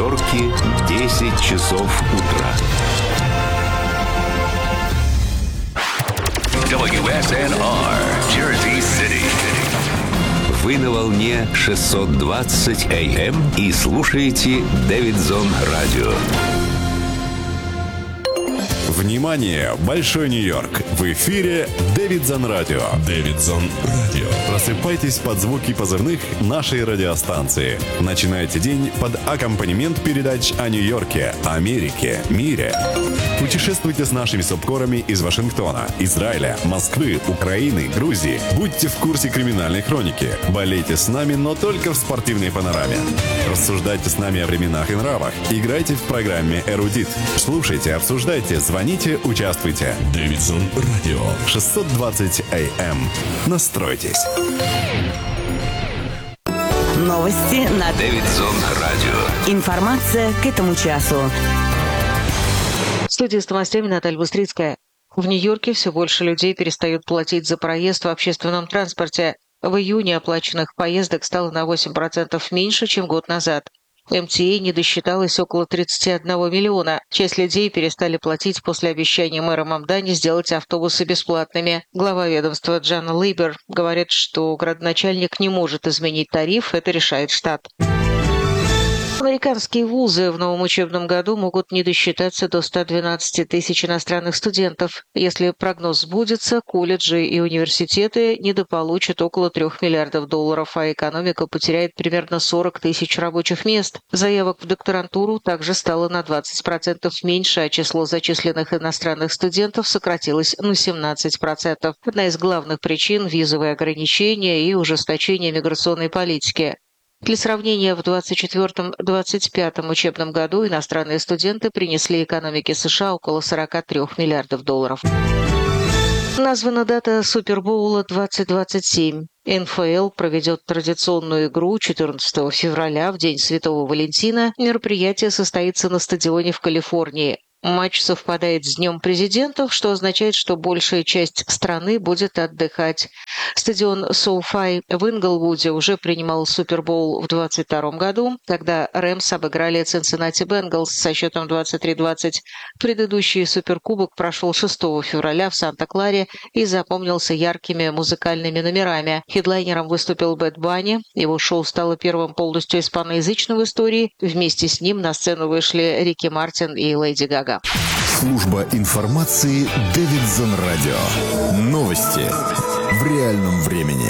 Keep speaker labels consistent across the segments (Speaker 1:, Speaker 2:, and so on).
Speaker 1: Нью-Йорке 10 часов утра. WSNR, Jersey City. Вы на волне 620 AM и слушаете Дэвидсон Радио.
Speaker 2: Внимание! Большой Нью-Йорк! В эфире Дэвидсон Радио. Дэвидсон Радио. Просыпайтесь под звуки позывных нашей радиостанции. Начинайте день под аккомпанемент передач о Нью-Йорке, Америке, мире. Путешествуйте с нашими субкорами из Вашингтона, Израиля, Москвы, Украины, Грузии. Будьте в курсе криминальной хроники. Болейте с нами, но только в спортивной панораме. Рассуждайте с нами о временах и нравах. Играйте в программе «Эрудит». Слушайте, обсуждайте, звоните, участвуйте. Дэвидсон Радио. 620 AM. Настройтесь.
Speaker 3: Новости на
Speaker 1: Дэвидсон Радио.
Speaker 3: Информация к этому часу.
Speaker 4: В студии с новостями Наталья Бустрицкая. В Нью-Йорке все больше людей перестают платить за проезд в общественном транспорте. В июне оплаченных поездок стало на 8% меньше, чем год назад. МТА не досчиталось около 31 миллиона. Часть людей перестали платить после обещания мэра Мамдани сделать автобусы бесплатными. Глава ведомства Джана Лейбер говорит, что градоначальник не может изменить тариф, это решает штат. Американские вузы в новом учебном году могут не досчитаться до 112 тысяч иностранных студентов. Если прогноз сбудется, колледжи и университеты недополучат около $3 миллиардов, а экономика потеряет примерно 40 тысяч рабочих мест. Заявок в докторантуру также стало на 20% меньше, а число зачисленных иностранных студентов сократилось на 17%. Одна из главных причин – визовые ограничения и ужесточение миграционной политики. Для сравнения, в 2024-2025 учебном году иностранные студенты принесли экономике США около $43 миллиардов. Названа дата Супербоула 2027. НФЛ проведет традиционную игру 14 февраля, в День Святого Валентина. Мероприятие состоится на стадионе в Калифорнии. Матч совпадает с Днем президентов, что означает, что большая часть страны будет отдыхать. Стадион SoFi в Инглвуде уже принимал Супербоул в 2022 году, когда Рэмс обыграли Cincinnati Bengals со счетом 23-20. Предыдущий Суперкубок прошел 6 февраля в Санта-Кларе и запомнился яркими музыкальными номерами. Хедлайнером выступил Бэд Банни. Его шоу стало первым полностью испаноязычным в истории. Вместе с ним на сцену вышли Рики Мартин и Леди Гага.
Speaker 5: Служба информации Дэвидсон Радио. Новости в реальном времени.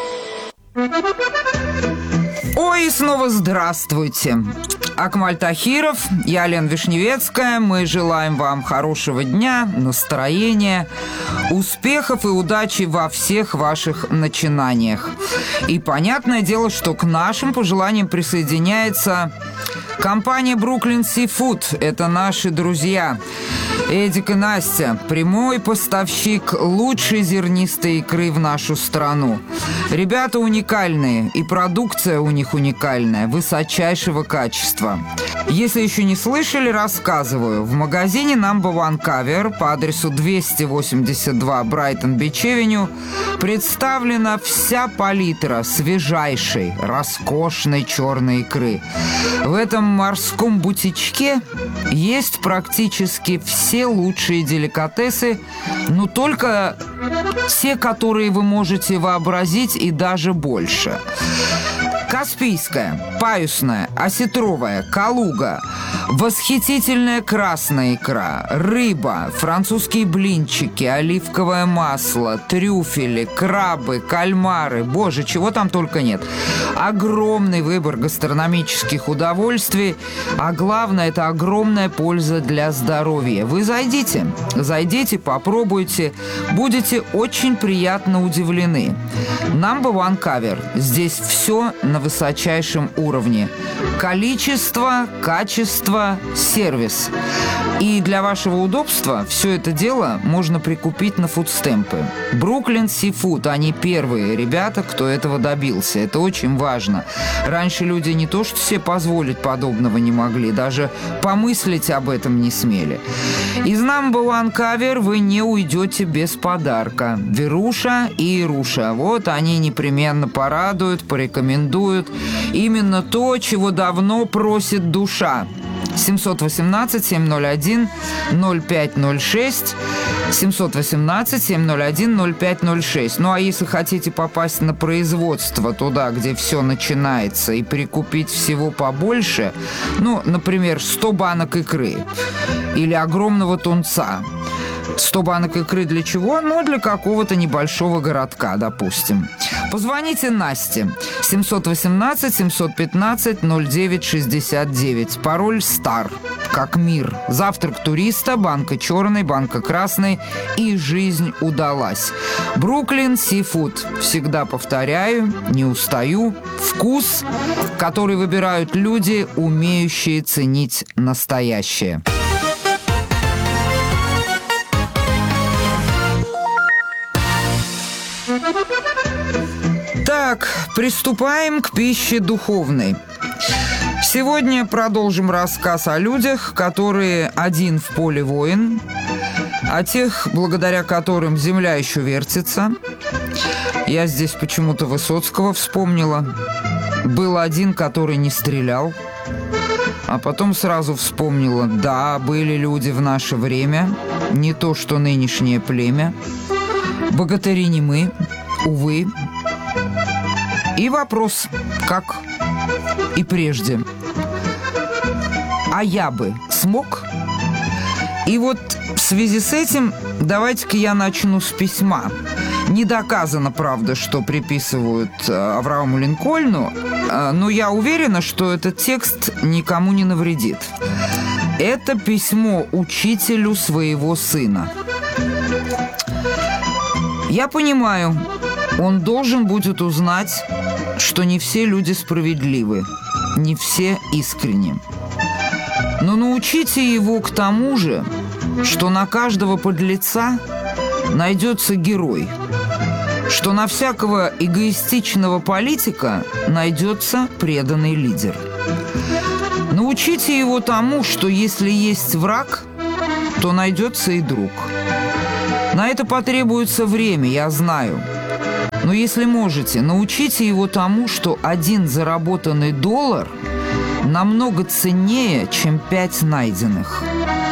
Speaker 6: Ой, и снова здравствуйте. Акмаль Тахиров, я Лена Вишневецкая. Мы желаем вам хорошего дня, настроения, успехов и удачи во всех ваших начинаниях. И понятное дело, что к нашим пожеланиям присоединяется компания Brooklyn Seafood. Это наши друзья. Эдик и Настя, прямой поставщик лучшей зернистой икры в нашу страну. Ребята уникальные, и продукция у них уникальная, высочайшего качества. Если еще не слышали, рассказываю. В магазине Number One Cover по адресу 282 Брайтон Бич-Авеню представлена вся палитра свежайшей, роскошной черной икры. В этом морском бутичке есть практически все лучшие деликатесы, но только те, которые вы можете вообразить, и даже больше. Каспийская, паюсная, осетровая, калуга, восхитительная красная икра, рыба, французские блинчики, оливковое масло, трюфели, крабы, кальмары. Боже, чего там только нет. Огромный выбор гастрономических удовольствий, а главное, это огромная польза для здоровья. Вы зайдите, попробуйте, будете очень приятно удивлены. Number One Cover. Здесь все на высочайшем уровне. Количество, качество, сервис. И для вашего удобства все это дело можно прикупить на фудстемпы. Brooklyn Seafood, они первые ребята, кто этого добился. Это очень важно. Раньше люди не то что себе позволить подобного не могли, даже помыслить об этом не смели. Из Number One Cover вы не уйдете без подарка. Веруша и Ируша. Вот они непременно порадуют, порекомендуют. Именно то, чего давно просит душа. 718-701-0506, 718-701-0506. Ну, а если хотите попасть на производство, туда, где все начинается, и прикупить всего побольше, ну, например, 100 банок икры или огромного тунца. 100 банок икры для чего? Ну, для какого-то небольшого городка, допустим. Позвоните Насте. 718-715-0969. Пароль «Стар», как мир. Завтрак туриста, банка черной, банка красной. И жизнь удалась. Brooklyn Seafood. Всегда повторяю, не устаю. Вкус, который выбирают люди, умеющие ценить настоящее. Так, приступаем к пище духовной. Сегодня продолжим рассказ о людях, которые один в поле воин, о тех, благодаря которым земля еще вертится. Я здесь почему-то Высоцкого вспомнила. Был один, который не стрелял. А потом сразу вспомнила, да, были люди в наше время, не то что нынешнее племя. Богатыри не мы, увы. И вопрос, как и прежде. А я бы смог? И вот в связи с этим давайте-ка я начну с письма. Не доказано, правда, что приписывают Аврааму Линкольну, но я уверена, что этот текст никому не навредит. Это письмо учителю своего сына. Я понимаю, он должен будет узнать, что не все люди справедливы, не все искренни. Но научите его к тому же, что на каждого подлеца найдется герой, что на всякого эгоистичного политика найдется преданный лидер. Научите его тому, что если есть враг, то найдется и друг. На это потребуется время, я знаю. Но если можете, научите его тому, что один заработанный $1 намного ценнее, чем 5 найденных.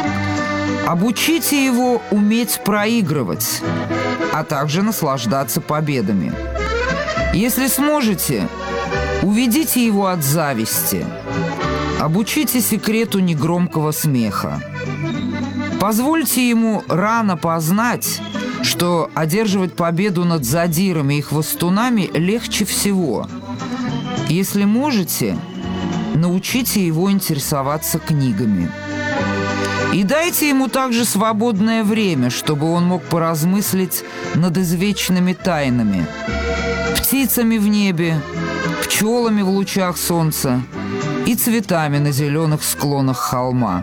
Speaker 6: Обучите его уметь проигрывать, а также наслаждаться победами. Если сможете, уведите его от зависти. Обучите секрету негромкого смеха. Позвольте ему рано познать, что одерживать победу над задирами и хвостунами легче всего. Если можете, научите его интересоваться книгами. И дайте ему также свободное время, чтобы он мог поразмыслить над извечными тайнами. Птицами в небе, пчелами в лучах солнца и цветами на зеленых склонах холма.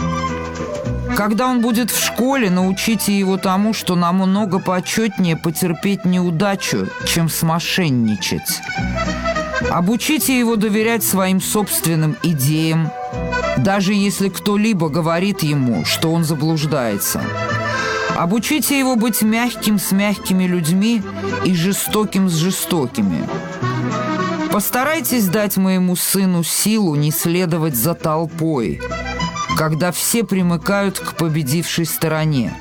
Speaker 6: Когда он будет в школе, научите его тому, что намного почетнее потерпеть неудачу, чем смошенничать. Обучите его доверять своим собственным идеям, даже если кто-либо говорит ему, что он заблуждается. Обучите его быть мягким с мягкими людьми и жестоким с жестокими. Постарайтесь дать моему сыну силу не следовать за толпой, когда все примыкают к победившей стороне.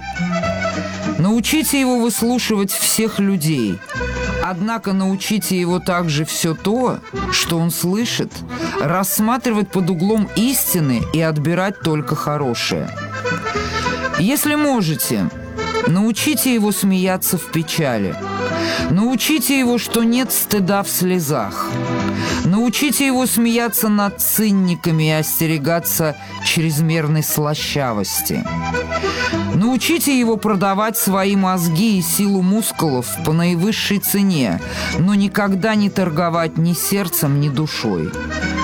Speaker 6: Научите его выслушивать всех людей, однако научите его также все то, что он слышит, рассматривать под углом истины и отбирать только хорошее. Если можете, научите его смеяться в печали. Научите его, что нет стыда в слезах. Научите его смеяться над цинниками и остерегаться чрезмерной слащавости. Научите его продавать свои мозги и силу мускулов по наивысшей цене, но никогда не торговать ни сердцем, ни душой.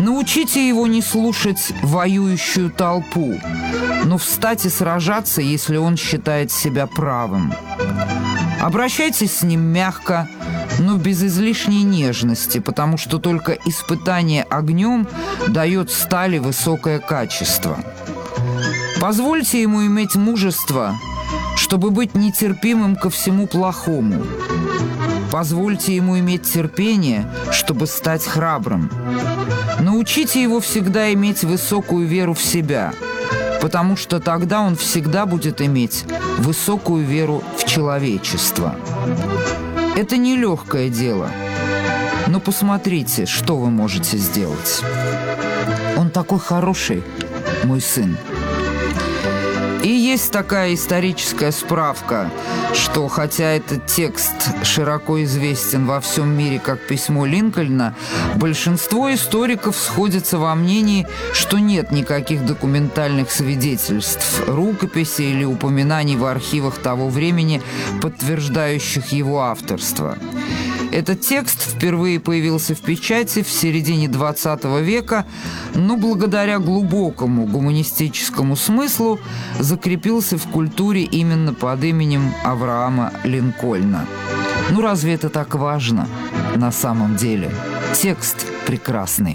Speaker 6: Научите его не слушать воюющую толпу, но встать и сражаться, если он считает себя правым. Обращайтесь с ним мягко, но без излишней нежности, потому что только испытание огнем дает стали высокое качество. Позвольте ему иметь мужество, чтобы быть нетерпимым ко всему плохому. Позвольте ему иметь терпение, чтобы стать храбрым. Научите его всегда иметь высокую веру в себя, потому что тогда он всегда будет иметь высокую веру в человечество. Это нелегкое дело, но посмотрите, что вы можете сделать. Он такой хороший, мой сын. И есть такая историческая справка, что хотя этот текст широко известен во всем мире как письмо Линкольна, большинство историков сходятся во мнении, что нет никаких документальных свидетельств, рукописей или упоминаний в архивах того времени, подтверждающих его авторство. Этот текст впервые появился в печати в середине XX века, но благодаря глубокому гуманистическому смыслу закрепился в культуре именно под именем Авраама Линкольна. Ну разве это так важно на самом деле? Текст прекрасный.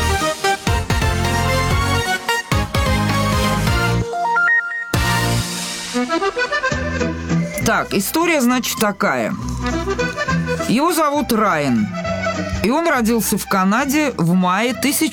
Speaker 6: Так, история, значит, такая. Его зовут Райан, и он родился в Канаде в мае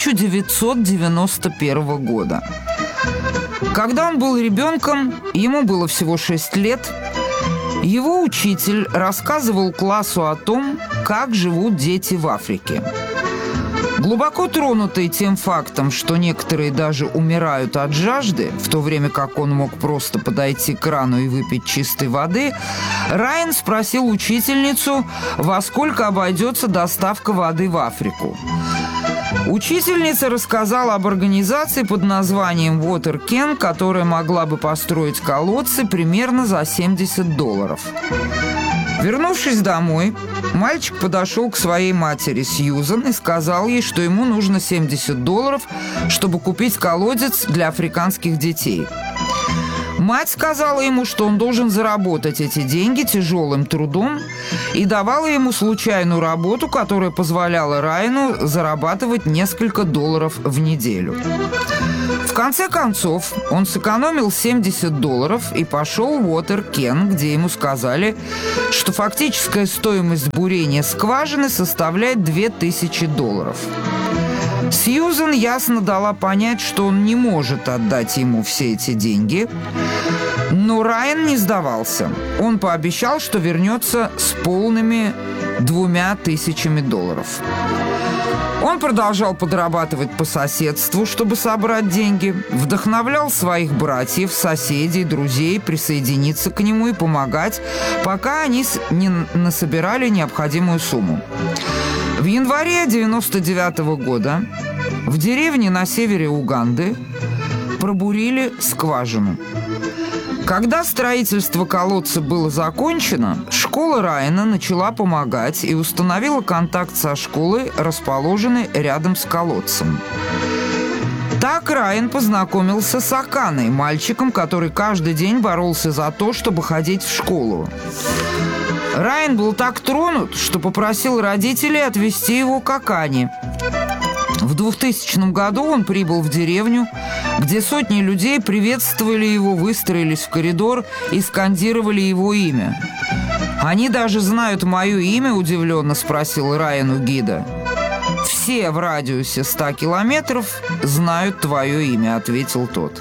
Speaker 6: 1991 года. Когда он был ребенком, ему было всего 6 лет, его учитель рассказывал классу о том, как живут дети в Африке. Глубоко тронутый тем фактом, что некоторые даже умирают от жажды, в то время как он мог просто подойти к крану и выпить чистой воды, Райан спросил учительницу, во сколько обойдется доставка воды в Африку. Учительница рассказала об организации под названием WaterCan, которая могла бы построить колодцы примерно за $70. Вернувшись домой, мальчик подошел к своей матери Сьюзан и сказал ей, что ему нужно $70, чтобы купить колодец для африканских детей. Мать сказала ему, что он должен заработать эти деньги тяжелым трудом, и давала ему случайную работу, которая позволяла Райану зарабатывать несколько $, в неделю. В конце концов, он сэкономил $70 и пошел в WaterCan, где ему сказали, что фактическая стоимость бурения скважины составляет $2000. Сьюзан ясно дала понять, что он не может отдать ему все эти деньги, но Райан не сдавался. Он пообещал, что вернется с полными $2000. Он продолжал подрабатывать по соседству, чтобы собрать деньги, вдохновлял своих братьев, соседей, друзей присоединиться к нему и помогать, пока они не насобирали необходимую сумму. В январе 1999 года в деревне на севере Уганды пробурили скважину. Когда строительство колодца было закончено, школа Райана начала помогать и установила контакт со школой, расположенной рядом с колодцем. Так Райан познакомился с Аканой, мальчиком, который каждый день боролся за то, чтобы ходить в школу. Райан был так тронут, что попросил родителей отвезти его к Акане. В 2000 году он прибыл в деревню, где сотни людей приветствовали его, выстроились в коридор и скандировали его имя. «Они даже знают мое имя?» – удивленно спросил Райан у гида. «Все в радиусе 100 километров знают твое имя», – ответил тот.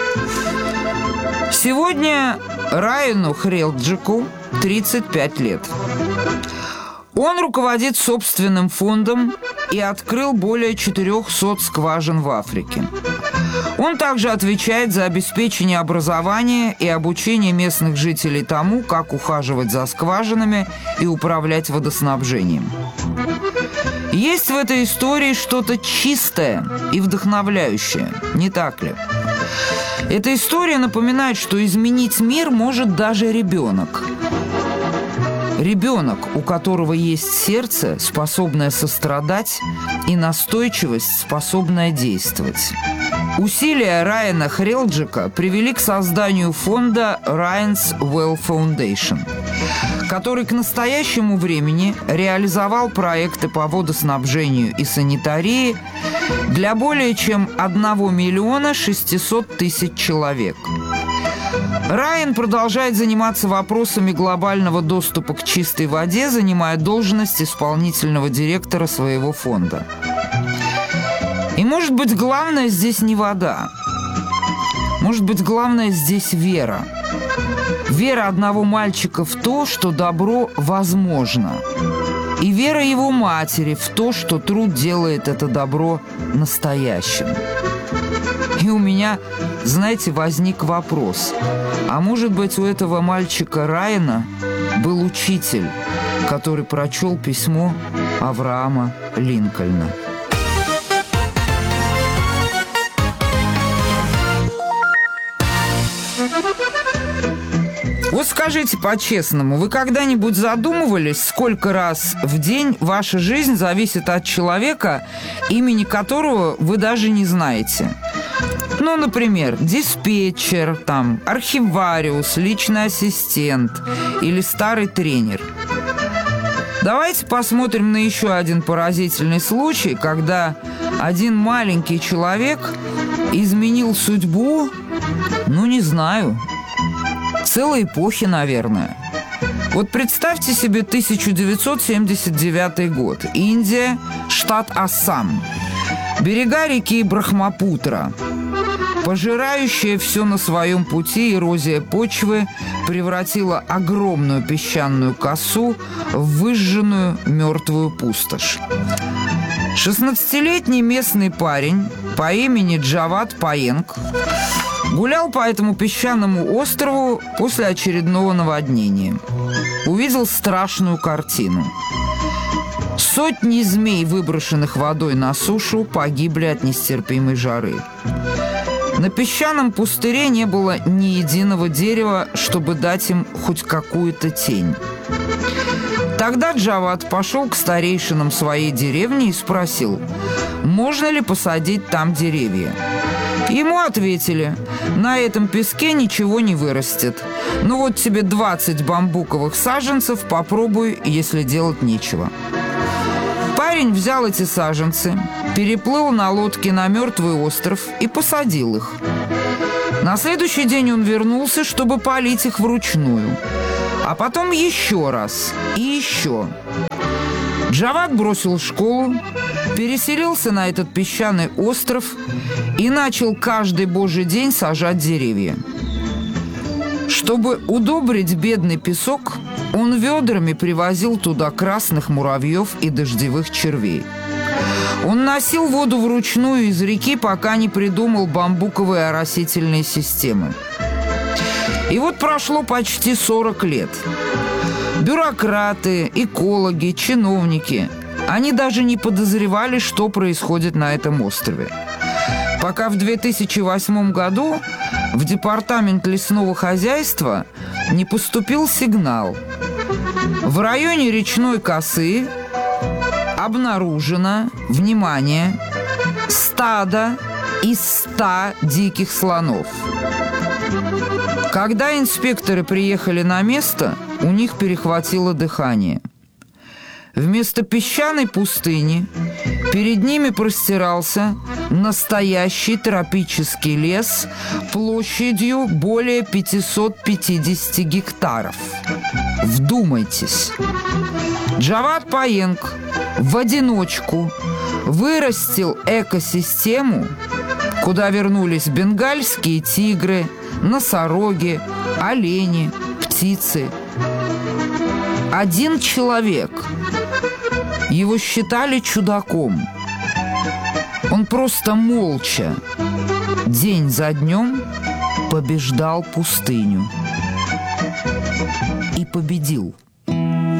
Speaker 6: Сегодня Райану Хрелджику 35 лет. Он руководит собственным фондом и открыл более 400 скважин в Африке. Он также отвечает за обеспечение образования и обучение местных жителей тому, как ухаживать за скважинами и управлять водоснабжением. Есть в этой истории что-то чистое и вдохновляющее, не так ли? Эта история напоминает, что изменить мир может даже ребенок. Ребенок, у которого есть сердце, способное сострадать, и настойчивость, способная действовать. Усилия Райана Хрелджика привели к созданию фонда Ryan's Well Foundation, который к настоящему времени реализовал проекты по водоснабжению и санитарии для более чем 1 600 000 человек. Райан продолжает заниматься вопросами глобального доступа к чистой воде, занимая должность исполнительного директора своего фонда. И, может быть, главное здесь не вода. Может быть, главное здесь вера. Вера одного мальчика в то, что добро возможно. И вера его матери в то, что труд делает это добро настоящим. И у меня, знаете, возник вопрос. А может быть, у этого мальчика Райана был учитель, который прочел письмо Авраама Линкольна? Вот скажите по-честному, вы когда-нибудь задумывались, сколько раз в день ваша жизнь зависит от человека, имени которого вы даже не знаете? Ну, например, диспетчер, архивариус, личный ассистент или старый тренер. Давайте посмотрим на еще один поразительный случай, когда один маленький человек изменил судьбу, не знаю, целой эпохи, наверное. Вот представьте себе 1979 год. Индия, штат Ассам. Берега реки Брахмапутра. Пожирающая все на своем пути эрозия почвы превратила огромную песчаную косу в выжженную мертвую пустошь. 16-летний местный парень по имени Джавад Паенг гулял по этому песчаному острову после очередного наводнения. Увидел страшную картину. Сотни змей, выброшенных водой на сушу, погибли от нестерпимой жары. На песчаном пустыре не было ни единого дерева, чтобы дать им хоть какую-то тень. Тогда Джавад пошел к старейшинам своей деревни и спросил, можно ли посадить там деревья. Ему ответили, на этом песке ничего не вырастет. Вот тебе 20 бамбуковых саженцев, попробуй, если делать нечего. Парень взял эти саженцы, переплыл на лодке на мертвый остров и посадил их. На следующий день он вернулся, чтобы полить их вручную. А потом еще раз и еще. Джавад бросил школу, переселился на этот песчаный остров и начал каждый божий день сажать деревья. Чтобы удобрить бедный песок, он ведрами привозил туда красных муравьев и дождевых червей. Он носил воду вручную из реки, пока не придумал бамбуковые оросительные системы. И вот прошло почти 40 лет. Бюрократы, экологи, чиновники – они даже не подозревали, что происходит на этом острове. Пока в 2008 году в Департамент лесного хозяйства не поступил сигнал. В районе речной косы обнаружено, внимание, стадо из 100 диких слонов. Когда инспекторы приехали на место, у них перехватило дыхание. Вместо песчаной пустыни перед ними простирался настоящий тропический лес площадью более 550 гектаров. Вдумайтесь. Джавад Паенг в одиночку вырастил экосистему, куда вернулись бенгальские тигры, носороги, олени, птицы. Один человек. Его считали чудаком. Он просто молча, день за днем, побеждал пустыню. И победил.